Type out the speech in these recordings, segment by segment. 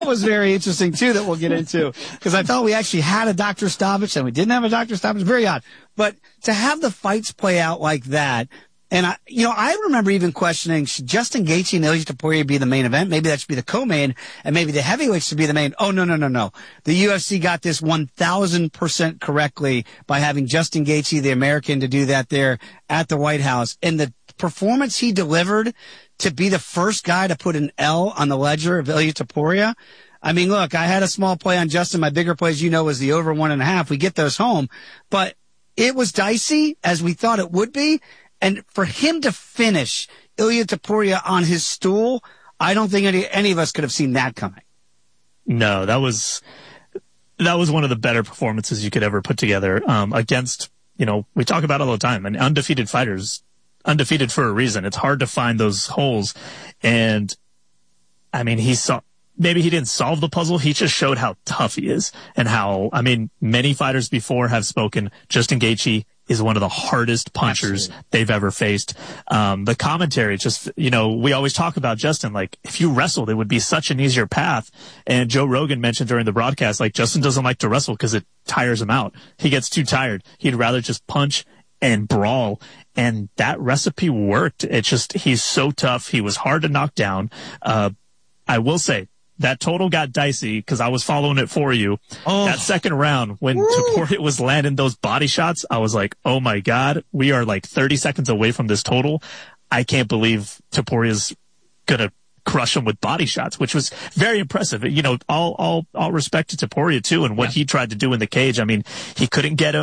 was very interesting too that we'll get into, because I thought we actually had a doctor stoppage and we didn't have a doctor stoppage. Very odd. But to have the fights play out like that, and I remember even questioning, should Justin Gaethje and Ilia Topuria be the main event? Maybe that should be the co-main, and maybe the heavyweights should be the main. Oh, no. The UFC got this 1,000% correctly by having Justin Gaethje, the American, to do that there at the White House. And the performance he delivered to be the first guy to put an L on the ledger of Ilia Topuria. I mean, look, I had a small play on Justin. My bigger play, as you know, was the over 1.5. We get those home. But it was dicey, as we thought it would be. And for him to finish Ilia Topuria on his stool, I don't think any of us could have seen that coming. No, that was one of the better performances you could ever put together against, we talk about it all the time, an undefeated fighter's undefeated for a reason. It's hard to find those holes. And I mean, maybe he didn't solve the puzzle. He just showed how tough he is and many fighters before have spoken. Justin Gaethje is one of the hardest punchers they've ever faced. The commentary we always talk about Justin, like if you wrestled, it would be such an easier path. And Joe Rogan mentioned during the broadcast, like Justin doesn't like to wrestle because it tires him out. He gets too tired. He'd rather just punch and brawl. And that recipe worked. He's so tough. He was hard to knock down. I will say that total got dicey because I was following it for you. Oh. That second round when Topuria was landing those body shots, I was like, oh my God, we are like 30 seconds away from this total. I can't believe Topuria's going to crush him with body shots, which was very impressive. All respect to Topuria too and what he tried to do in the cage. I mean, he couldn't get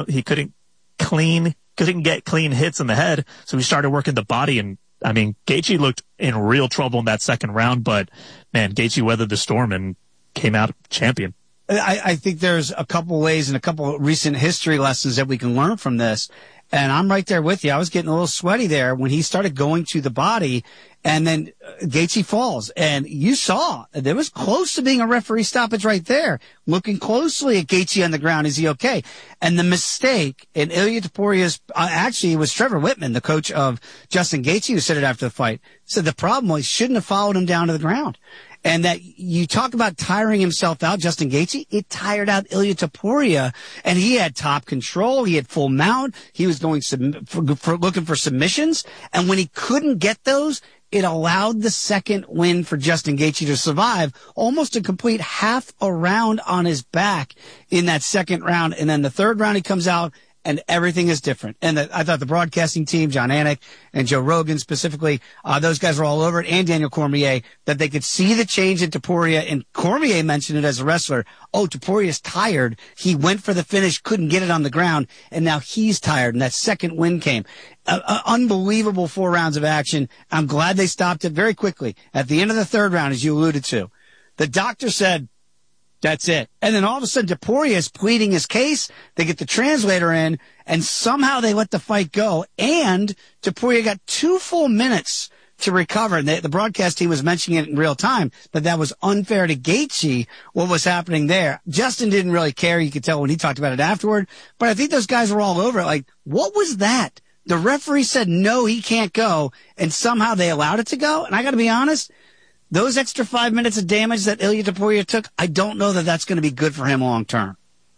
clean hits in the head, so he started working the body. And I mean, Gaethje looked in real trouble in that second round, but man, Gaethje weathered the storm and came out champion. I think there's a couple ways and a couple of recent history lessons that we can learn from this. And I'm right there with you. I was getting a little sweaty there when he started going to the body, and then Gaethje falls. And you saw there was close to being a referee stoppage right there. Looking closely at Gaethje on the ground, is he okay? And the mistake in Ilia Topuria's, actually, it was Trevor Whitman, the coach of Justin Gaethje, who said it after the fight. Said the problem was he shouldn't have followed him down to the ground. And that you talk about tiring himself out, Justin Gaethje, it tired out Ilia Topuria, and he had top control. He had full mount. He was going looking for submissions. And when he couldn't get those, it allowed the second win for Justin Gaethje to survive almost a complete half a round on his back in that second round. And then the third round, he comes out and everything is different. And I thought the broadcasting team, John Anik and Joe Rogan specifically, those guys were all over it, and Daniel Cormier, that they could see the change in Topuria. And Cormier mentioned it as a wrestler. Oh, Topuria's tired. He went for the finish, couldn't get it on the ground, and now he's tired. And that second win came. Unbelievable 4 rounds of action. I'm glad they stopped it very quickly. At the end of the third round, as you alluded to, the doctor said, that's it. And then all of a sudden, Topuria is pleading his case. They get the translator in, and somehow they let the fight go. And Topuria got 2 full minutes to recover. And the broadcast team was mentioning it in real time, that was unfair to Gaethje, what was happening there. Justin didn't really care. You could tell when he talked about it afterward. But I think those guys were all over it. Like, what was that? The referee said, no, he can't go. And somehow they allowed it to go. And I got to be honest, those extra 5 minutes of damage that Ilia Topuria took, I don't know that that's going to be good for him long term.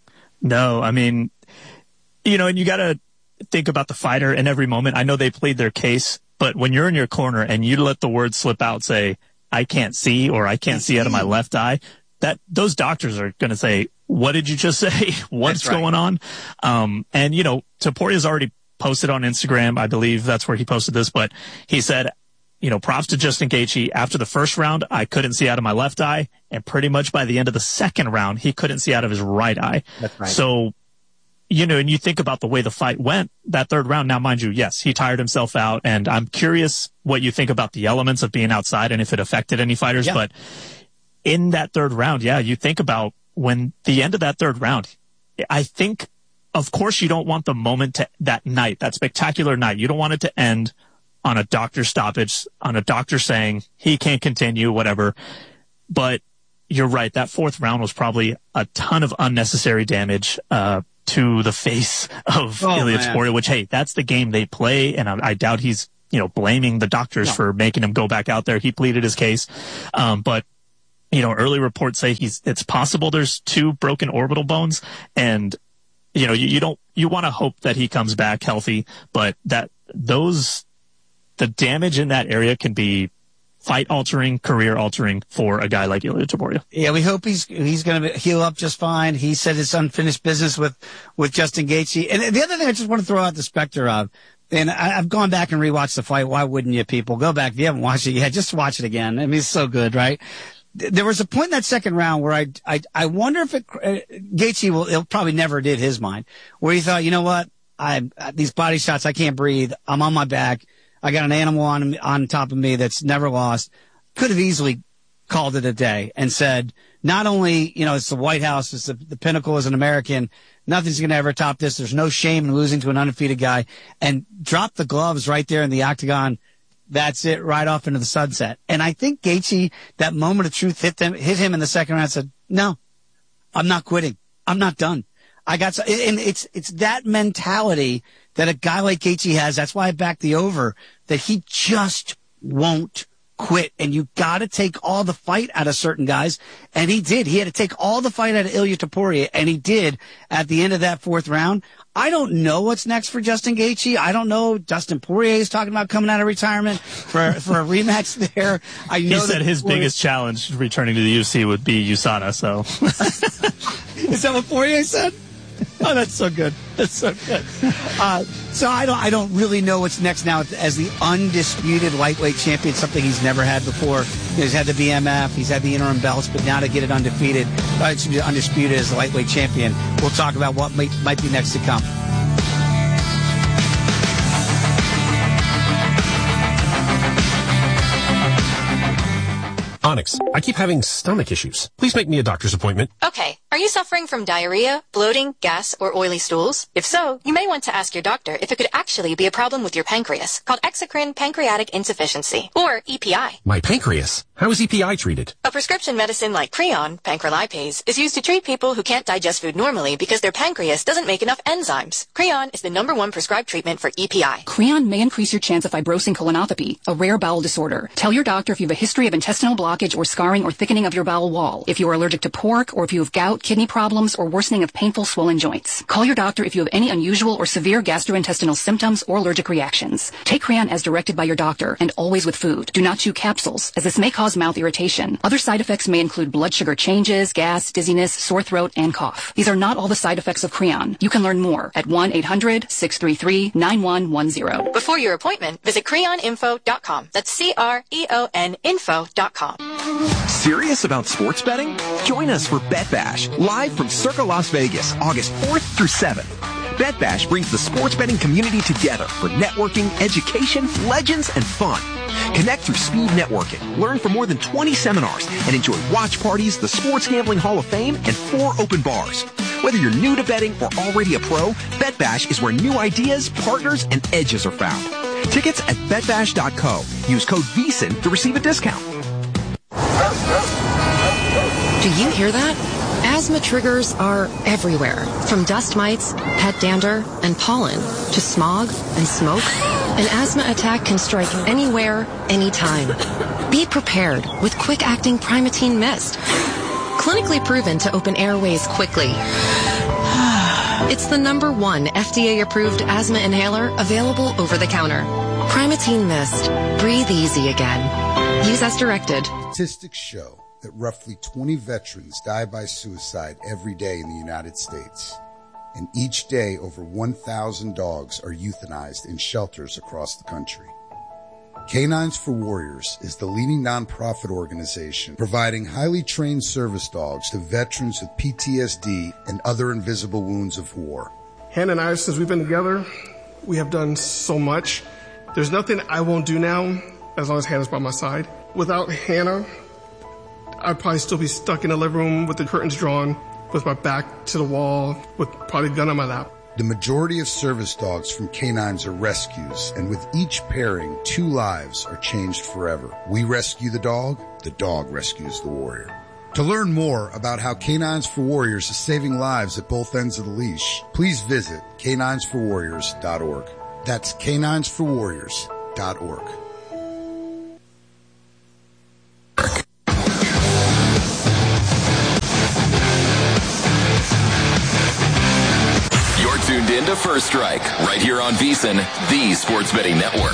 No, I mean, and you got to think about the fighter in every moment. I know they plead their case, but when you're in your corner and you let the word slip out, say, I can't see, or I can't see out of my left eye, those doctors are going to say, what did you just say? What's going on? And Topuria's already posted on Instagram. I believe that's where he posted this, but he said, props to Justin Gaethje. After the first round, I couldn't see out of my left eye. And pretty much by the end of the second round, he couldn't see out of his right eye. That's right. So, and you think about the way the fight went, that third round. Now, mind you, yes, he tired himself out. And I'm curious what you think about the elements of being outside and if it affected any fighters. Yeah. But in that third round, you think about when the end of that third round, I think, of course, you don't want the moment that night, that spectacular night. You don't want it to end on a doctor stoppage, on a doctor saying he can't continue, whatever. But you're right. That fourth round was probably a ton of unnecessary damage to the face of Ilia Topuria, which, hey, that's the game they play. And I doubt he's, blaming the doctors for making him go back out there. He pleaded his case. But early reports say it's possible there's 2 broken orbital bones, and you want to hope that he comes back healthy, but the damage in that area can be fight-altering, career-altering for a guy like Ilia Topuria. Yeah, we hope he's going to heal up just fine. He said it's unfinished business with Justin Gaethje. And the other thing I just want to throw out the specter of, and I've gone back and rewatched the fight. Why wouldn't you, people? Go back. If you haven't watched it yet, just watch it again. I mean, it's so good, right? There was a point in that second round where I wonder if Gaethje he'll probably never did his mind, where he thought, you know what? These body shots, I can't breathe. I'm on my back. I got an animal on top of me that's never lost. Could have easily called it a day and said, not only, it's the White House, it's the pinnacle as an American. Nothing's going to ever top this. There's no shame in losing to an undefeated guy, and drop the gloves right there in the octagon. That's it, right off into the sunset. And I think Gaethje, that moment of truth hit him in the second round, said, no, I'm not quitting. I'm not done. And it's that mentality that a guy like Gaethje has. That's why I backed the over, that he just won't quit. And you got to take all the fight out of certain guys. And he did. He had to take all the fight out of Ilia Topuria, and he did at the end of that 4th round. I don't know what's next for Justin Gaethje. I don't know. Dustin Poirier is talking about coming out of retirement for a rematch there. He said his biggest challenge returning to the UFC would be USADA. So is that what Poirier said? Oh, that's so good. That's so good. So I don't really know what's next now as the undisputed lightweight champion, something he's never had before. He's had the BMF, he's had the interim belts, but now to get it undefeated, undisputed as the lightweight champion. We'll talk about what might be next to come. Onyx, I keep having stomach issues. Please make me a doctor's appointment. Okay. Are you suffering from diarrhea, bloating, gas, or oily stools? If so, you may want to ask your doctor if it could actually be a problem with your pancreas, called exocrine pancreatic insufficiency, or EPI. My pancreas? How is EPI treated? A prescription medicine like Creon, pancrelipase, is used to treat people who can't digest food normally because their pancreas doesn't make enough enzymes. Creon is the #1 prescribed treatment for EPI. Creon may increase your chance of fibrosing colonopathy, a rare bowel disorder. Tell your doctor if you have a history of intestinal blockage or scarring or thickening of your bowel wall, if you are allergic to pork, or if you have gout, kidney problems, or worsening of painful swollen joints. Call your doctor if you have any unusual or severe gastrointestinal symptoms or allergic reactions. Take Creon as directed by your doctor, and always with food. Do not chew capsules, as this may cause mouth irritation. Other side effects may include blood sugar changes, gas, dizziness, sore throat, and cough. These are not all the side effects of Creon. You can learn more at 1-800-633-9110. Before your appointment, visit creoninfo.com. That's CREON info.com. Serious about sports betting? Join us for Bet Bash, live from Circa Las Vegas, August 4th through 7th. Bet Bash brings the sports betting community together for networking, education, legends, and fun. Connect through speed networking, learn from more than 20 seminars, and enjoy watch parties, the Sports Gambling Hall of Fame, and 4 open bars. Whether you're new to betting or already a pro, Bet Bash is where new ideas, partners, and edges are found. Tickets at betbash.co. Use code VSIN to receive a discount. Do you hear that? Asthma triggers are everywhere, from dust mites, pet dander, and pollen, to smog and smoke. An asthma attack can strike anywhere, anytime. Be prepared with quick-acting Primatene Mist. Clinically proven to open airways quickly. It's the #1 FDA-approved asthma inhaler available over the counter. Primatene Mist. Breathe easy again. Use as directed. Statistics show that roughly 20 veterans die by suicide every day in the United States. And each day, over 1,000 dogs are euthanized in shelters across the country. Canines for Warriors is the leading nonprofit organization providing highly trained service dogs to veterans with PTSD and other invisible wounds of war. Hannah and I, since we've been together, we have done so much. There's nothing I won't do now as long as Hannah's by my side. Without Hannah, I'd probably still be stuck in the living room with the curtains drawn, with my back to the wall, with probably a gun on my lap. The majority of service dogs from canines are rescues, and with each pairing, 2 lives are changed forever. We rescue the dog rescues the warrior. To learn more about how Canines for Warriors is saving lives at both ends of the leash, please visit caninesforwarriors.org. That's caninesforwarriors.org. into First Strike, right here on VSiN, the Sports Betting Network.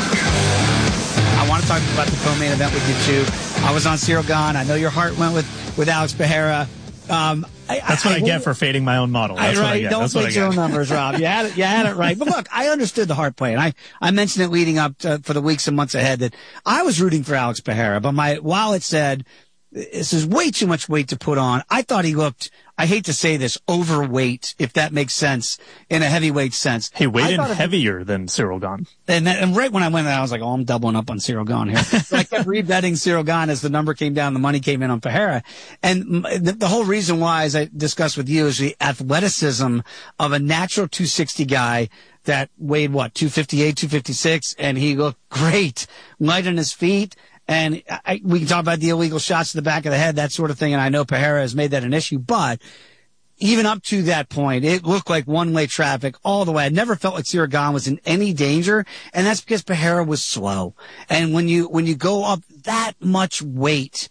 I want to talk about the co-main event with you, too. I was on Cyril Gahn. I know your heart went with Alex Pereira. That's what I get for fading my own model. That's what I get. Don't fade your own numbers, Rob. You had it right. But look, I understood the heart play, and I mentioned it leading up for the weeks and months ahead that I was rooting for Alex Pereira. But my wallet said, this is way too much weight to put on. I thought he looked, I hate to say this, overweight, if that makes sense, in a heavyweight sense. He weighed in heavier than Cyril Gahn. And right when I went there, I was like, I'm doubling up on Cyril Gahn here. So I kept rebetting Cyril Gahn as the number came down, the money came in on Pereira. And the whole reason why, as I discussed with you, is the athleticism of a natural 260 guy that weighed, 258, 256, and he looked great, light on his feet. And we can talk about the illegal shots to the back of the head, that sort of thing. And I know Pereira has made that an issue, but even up to that point, it looked like one-way traffic all the way. I never felt like Cyril Gahn was in any danger, and that's because Pereira was slow. And when you go up that much weight,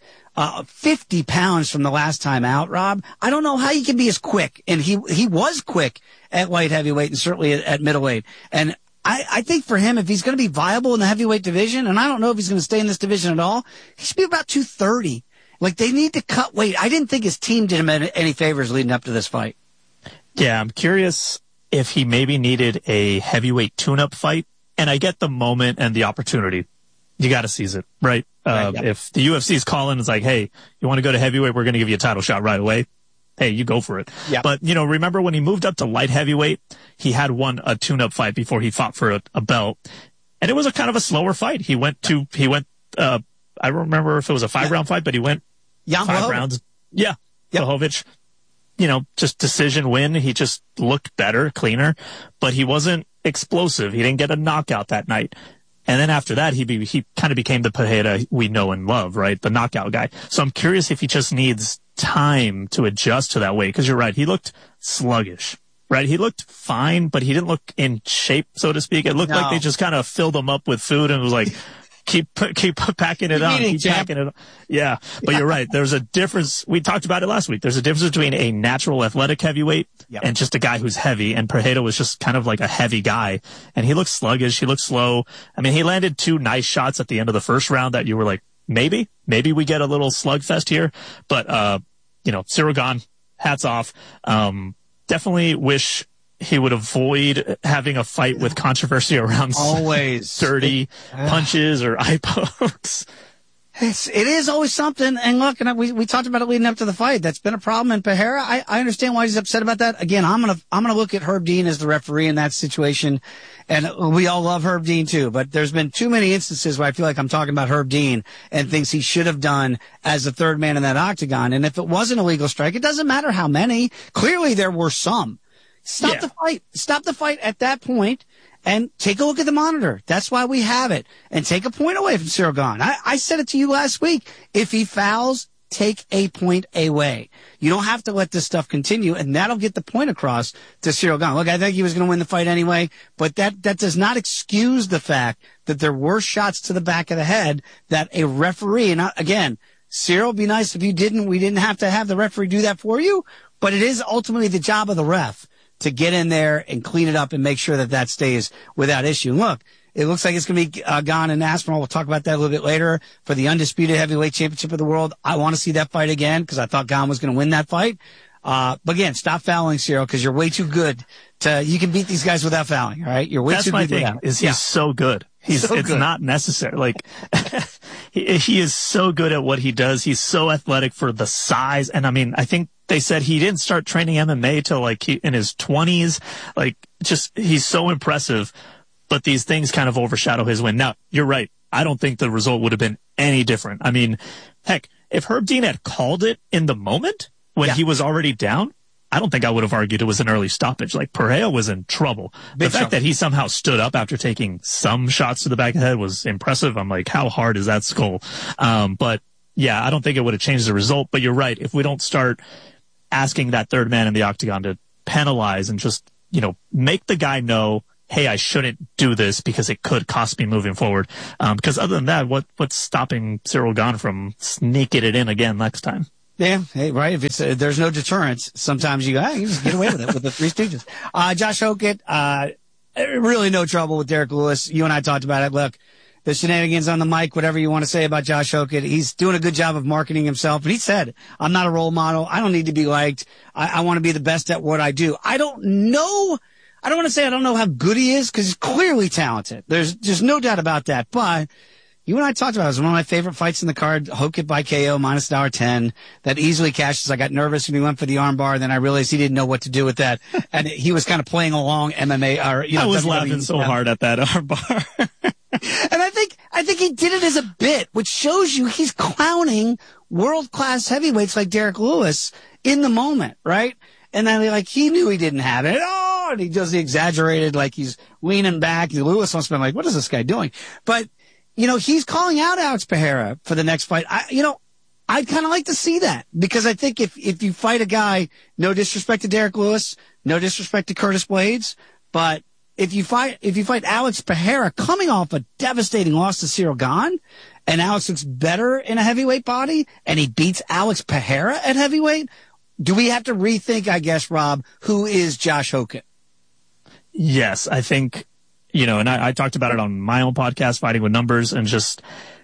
50 pounds from the last time out, Rob, I don't know how you can be as quick. And he was quick at light heavyweight and certainly at middleweight. And I think for him, if he's going to be viable in the heavyweight division, and I don't know if he's going to stay in this division at all, he should be about 230. Like, they need to cut weight. I didn't think his team did him any favors leading up to this fight. Yeah, I'm curious if he maybe needed a heavyweight tune-up fight. And I get the moment and the opportunity. You got to seize it, right? If the UFC's calling, it's like, hey, you want to go to heavyweight? We're going to give you a title shot right away. Hey, you go for it. Yeah. But, remember when he moved up to light heavyweight, he had won a tune-up fight before he fought for a belt. And it was a kind of a slower fight. I don't remember if it was a 5-round fight, but he went 5 rounds. Yeah. Blachowicz, just decision win. He just looked better, cleaner, but he wasn't explosive. He didn't get a knockout that night. And then after that, he kind of became the Pereira we know and love, right? The knockout guy. So I'm curious if he just needs time to adjust to that weight, because you're right. He looked sluggish, right? He looked fine, but he didn't look in shape, so to speak. It looked like they just kind of filled him up with food and was like, keep packing it on, keep packing it on. Yeah. But you're right. There's a difference. We talked about it last week. There's a difference between a natural athletic heavyweight and just a guy who's heavy. And Pereira was just kind of like a heavy guy. And he looked sluggish. He looked slow. I mean, he landed 2 nice shots at the end of the first round that you were like, maybe we get a little slugfest here. But, Cyril Gahn, hats off. Definitely wish he would avoid having a fight with controversy around always dirty punches or eye pokes. It is always something. And look, we talked about it leading up to the fight. That's been a problem in Pereira. I understand why he's upset about that. Again, I'm gonna look at Herb Dean as the referee in that situation. And we all love Herb Dean too, but there's been too many instances where I feel like I'm talking about Herb Dean and things he should have done as the third man in that octagon. And if it was an illegal strike, it doesn't matter how many. Clearly there were some. Stop the fight. Stop the fight at that point and take a look at the monitor. That's why we have it. And take a point away from Cyril Gahn. I said it to you last week. If he fouls, take a point away. You don't have to let this stuff continue, and that'll get the point across to Cyril Gahn. Look, I think he was going to win the fight anyway, but that does not excuse the fact that there were shots to the back of the head that a referee, and again, Cyril, be nice if you didn't. We didn't have to have the referee do that for you, but it is ultimately the job of the ref to get in there and clean it up and make sure that stays without issue. Look, it looks like it's going to be Gahn and Aspinall. We'll talk about that a little bit later for the undisputed heavyweight championship of the world. I want to see that fight again because I thought Gahn was going to win that fight. But again, stop fouling, Cyril, because you're way too good you can beat these guys without fouling. All right. You're way too good. That's my thing he's so good. It's not necessary. Like he is so good at what he does. He's so athletic for the size. And I mean, I think they said he didn't start training MMA till in his 20s. Like he's so impressive, but these things kind of overshadow his win. Now, you're right. I don't think the result would have been any different. I mean, heck, if Herb Dean had called it in the moment when he was already down, I don't think I would have argued it was an early stoppage. Like, Pereira was in trouble. The fact that he somehow stood up after taking some shots to the back of the head was impressive. I'm like, how hard is that skull? But yeah, I don't think it would have changed the result. But you're right. If we don't start asking that third man in the octagon to penalize and just, make the guy know, hey, I shouldn't do this because it could cost me moving forward. Because other than that, what's stopping Cyril Gahn from sneaking it in again next time? Yeah, hey, right. If it's there's no deterrence, sometimes you go, hey, you just get away with it with the Three Stooges. Josh Hokett, really no trouble with Derek Lewis. You and I talked about it. Look, the shenanigans on the mic, whatever you want to say about Josh Hokett, he's doing a good job of marketing himself. And he said, I'm not a role model. I don't need to be liked. I want to be the best at what I do. I don't want to say I don't know how good he is because he's clearly talented. There's no doubt about that. But you and I talked about it. It was one of my favorite fights in the card. Hokett by KO minus $1.10. That easily cashes. I got nervous when he went for the armbar. Then I realized he didn't know what to do with that. And he was kind of playing along MMA. I was laughing so hard at that armbar. And I think he did it as a bit, which shows you he's clowning world-class heavyweights like Derek Lewis in the moment, right? And then he knew he didn't have it. Oh, and he does the exaggerated, like he's leaning back. Lewis must have been like, what is this guy doing? But, he's calling out Alex Pereira for the next fight. I'd kind of like to see that because I think if you fight a guy, no disrespect to Derek Lewis, no disrespect to Curtis Blades, but if you fight Alex Pereira coming off a devastating loss to Cyril Gane, and Alex looks better in a heavyweight body, and he beats Alex Pereira at heavyweight, do we have to rethink, I guess, Rob, who is Josh Hokett? Yes, I think, and I talked about it on my own podcast, Fighting with Numbers, and just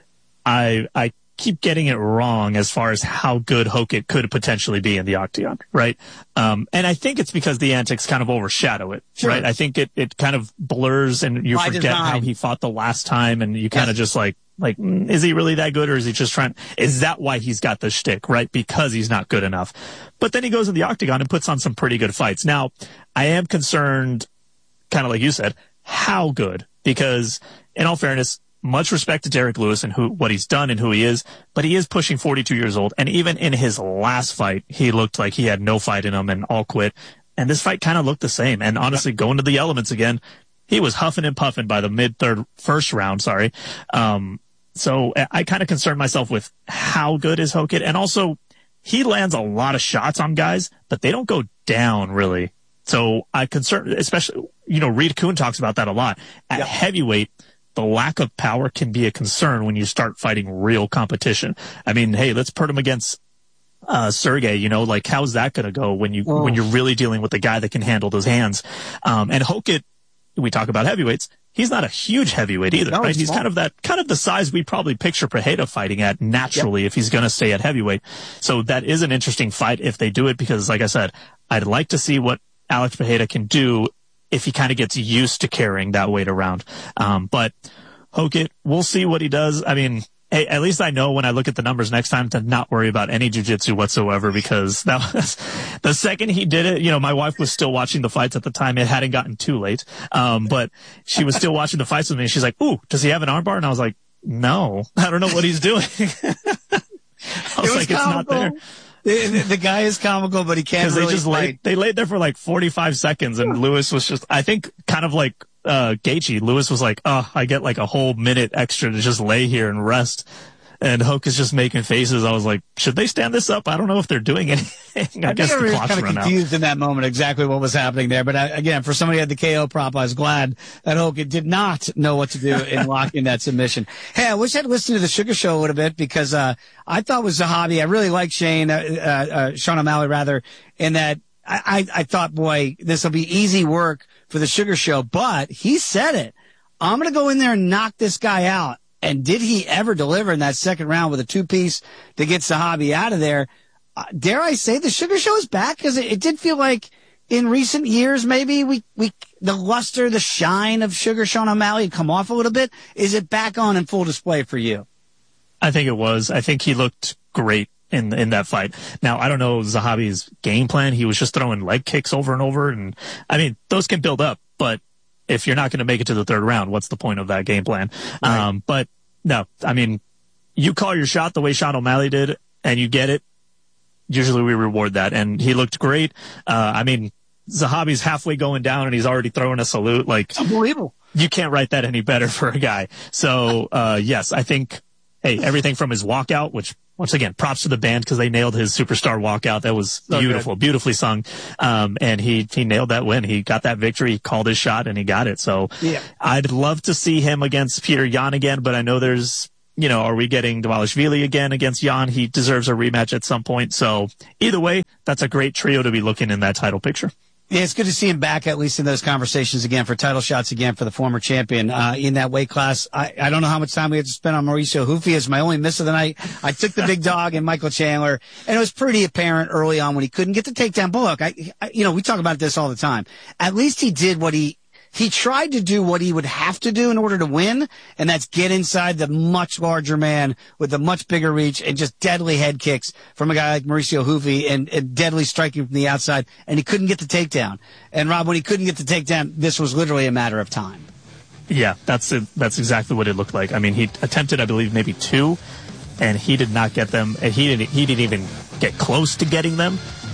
I keep getting it wrong as far as how good Hokett could potentially be in the octagon, right? And I think it's because the antics kind of overshadow it, right? I think it kind of blurs and you forget how he fought the last time, and you kind of just like, is he really that good, or is he just is that why he's got the shtick, right? Because he's not good enough. But then he goes in the octagon and puts on some pretty good fights. Now, I am concerned, kind of like you said, how good, because in all fairness, much respect to Derek Lewis and what he's done and who he is, but he is pushing 42 years old. And even in his last fight, he looked like he had no fight in him and all quit. And this fight kind of looked the same. And honestly, going to the elements again, he was huffing and puffing by the first round. So I kind of concern myself with how good is Hokett. And also, he lands a lot of shots on guys, but they don't go down really. So I concern, especially, Reed Kuhn talks about that a lot. At heavyweight, the lack of power can be a concern when you start fighting real competition. I mean, hey, let's put him against Sergey, how's that going to go when you're really dealing with a guy that can handle those hands? And Hokett, we talk about heavyweights, he's not a huge heavyweight either, right? He's kind of the size we probably picture Pereira fighting at naturally if he's going to stay at heavyweight. So that is an interesting fight if they do it, because like I said, I'd like to see what Alex Pereira can do if he kind of gets used to carrying that weight around. But Hokett, we'll see what he does. I mean, hey, at least I know when I look at the numbers next time to not worry about any jiu-jitsu whatsoever, because that was the second he did it. My wife was still watching the fights at the time. It hadn't gotten too late. But she was still watching the fights with me, and she's like, ooh, does he have an armbar? And I was like, no, I don't know what he's doing. I was like, it's not there. The guy is comical, but he can't really fight. They laid there for like 45 seconds, and Lewis was just, I think, kind of like Gaethje. Lewis was like, oh, I get like a whole minute extra to just lay here and rest. And Hoke is just making faces. I was like, should they stand this up? I don't know if they're doing anything. I guess the clock's run out. Confused in that moment exactly what was happening there. But again, for somebody who had the KO prop, I was glad that Hoke did not know what to do in locking that submission. Hey, I wish I'd listened to the Sugar Show a little bit, because I thought with Zahabi, I really liked Sean O'Malley rather, in that I thought, boy, this will be easy work for the Sugar Show. But he said it. I'm going to go in there and knock this guy out. And did he ever deliver in that second round with a two-piece to get Zahabi out of there? Dare I say the Sugar Show is back? Because it did feel like in recent years maybe the luster, the shine of Sean O'Malley had come off a little bit. Is it back on in full display for you? I think it was. I think he looked great in that fight. Now, I don't know Zahabi's game plan. He was just throwing leg kicks over and over. And, I mean, those can build up. But if you're not going to make it to the third round, what's the point of that game plan? Right. But no, I mean, you call your shot the way Sean O'Malley did and you get it. Usually we reward that. And he looked great. I mean, Zahabi's halfway going down and he's already throwing a salute. Like, unbelievable. You can't write that any better for a guy. So, yes, I think, hey, everything from his walkout, which once again, props to the band because they nailed his superstar walkout. That was so beautiful, beautifully sung. And he nailed that win. He got that victory. He called his shot and he got it. So yeah. I'd love to see him against Peter Yan again, but I know there's are we getting Dvalishvili again against Jan? He deserves a rematch at some point. So either way, that's a great trio to be looking in that title picture. Yeah, it's good to see him back, at least in those conversations again, for title shots again for the former champion in that weight class. I don't know how much time we had to spend on Mauricio Hufi as my only miss of the night. I took the big dog and Michael Chandler, and it was pretty apparent early on when he couldn't get the takedown. But look, we talk about this all the time. At least he did what he tried to do what he would have to do in order to win, and that's get inside the much larger man with a much bigger reach and just deadly head kicks from a guy like Mauricio Hufi and deadly striking from the outside, and he couldn't get the takedown. And Rob, when he couldn't get the takedown, this was literally a matter of time. Yeah, that's exactly what it looked like. I mean, he attempted, I believe, maybe 2, and he did not get them. And he didn't even get close to getting them.